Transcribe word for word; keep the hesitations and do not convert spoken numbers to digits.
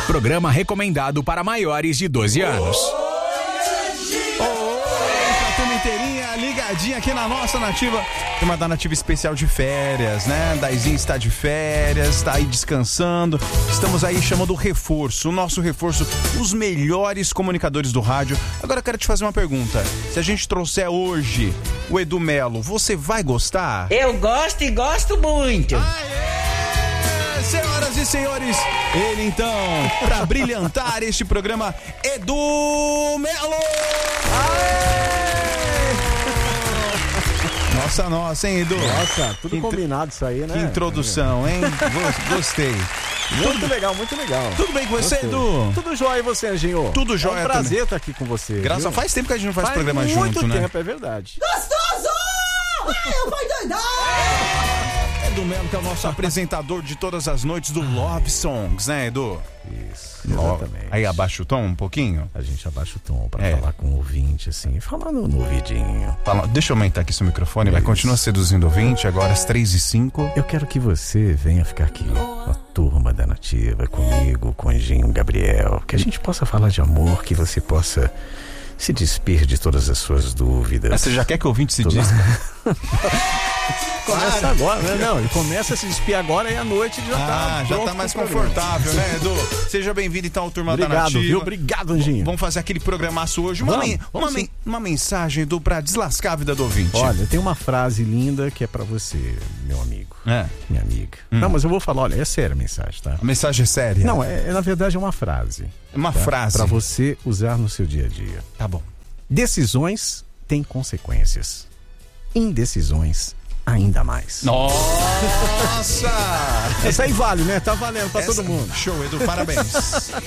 Programa recomendado para maiores de doze anos. Inteirinha, ligadinha aqui na nossa Nativa. Tem uma da Nativa especial de férias, né? Daizinho está de férias, está aí descansando. Estamos aí chamando o reforço, o nosso reforço, os melhores comunicadores do rádio. Agora eu quero te fazer uma pergunta. Se a gente trouxer hoje o Edu Melo, você vai gostar? Eu gosto e gosto muito. Aê! Senhoras e senhores, ele então, para brilhantar este programa, Edu Melo! Aê! Nossa, nossa, hein, Edu? Nossa, tudo que combinado isso aí, né? Que introdução, hein? Gostei. Muito legal, muito legal. Tudo bem com você, Gostei. Edu? Tudo jóia e você, Anjinho? Tudo jóia. É um prazer também. estar aqui com você. Graças a faz tempo que a gente não faz, faz programa junto, né? Muito tempo, é verdade. Gostoso! Eu vou doidar! Edu Melo, que é o nosso apresentador de todas as noites do Love Songs, né, Edu? Isso, exatamente. Aí abaixa o tom um pouquinho? A gente abaixa o tom pra é. falar com o ouvinte, assim, falar no, no ouvidinho. Fala, deixa eu aumentar aqui seu microfone, vai continuar seduzindo o ouvinte, agora às três e cinco. Eu quero que você venha ficar aqui, com a turma da Nativa, comigo, com o Anjinho, Gabriel, que a gente possa falar de amor, que você possa se despir de todas as suas dúvidas. Mas você já quer que o ouvinte se dispa? Começa ah, agora, né? Não, ele começa a se despir agora e à noite ele já tá Ah, já tá mais confortável, né, Edu? Seja bem-vindo então ao Turma Obrigado, da Nativa. Viu? Obrigado, Anjinho. Vamos fazer aquele programaço hoje. Uma, vamos, men vamos uma, men uma mensagem, Edu, pra deslascar a vida do ouvinte. Olha, tem uma frase linda que é pra você, meu amigo. É. Minha amiga. Hum. Não, mas eu vou falar, olha, é séria a mensagem, tá? A mensagem é séria? Não, é, é na verdade é uma frase. Uma tá? frase. Pra você usar no seu dia a dia. Tá bom. Decisões têm consequências. Indecisões ainda mais. Nossa! Essa aí vale, né? Tá valendo pra Essa... todo mundo. Show, Edu, parabéns.